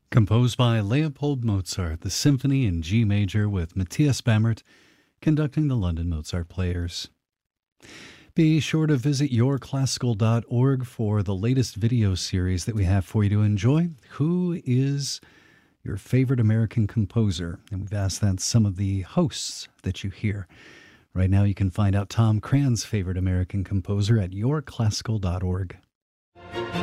Composed by Leopold Mozart, the Symphony in G major with Matthias Bamert conducting the London Mozart Players. Be sure to visit yourclassical.org for the latest video series that we have for you to enjoy. Who is your favorite American composer? And we've asked that some of the hosts that you hear. Right now you can find out Tom Cran's favorite American composer at yourclassical.org.